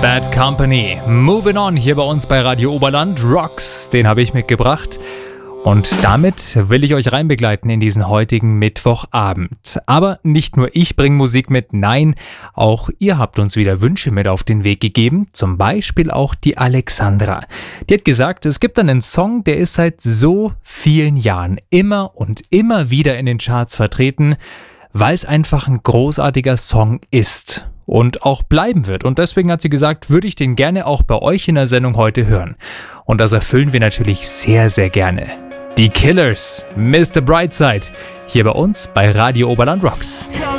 Bad Company. Moving on hier bei uns bei Radio Oberland. Rocks, den habe ich mitgebracht. Und damit will ich euch reinbegleiten in diesen heutigen Mittwochabend. Aber nicht nur ich bringe Musik mit, nein, auch ihr habt uns wieder Wünsche mit auf den Weg gegeben. Zum Beispiel auch die Alexandra. Die hat gesagt, es gibt einen Song, der ist seit so vielen Jahren immer und immer wieder in den Charts vertreten, weil es einfach ein großartiger Song ist. Und auch bleiben wird. Und deswegen hat sie gesagt, würde ich den gerne auch bei euch in der Sendung heute hören. Und das erfüllen wir natürlich sehr, sehr gerne. Die Killers, Mr. Brightside, hier bei uns bei Radio Oberland Rocks.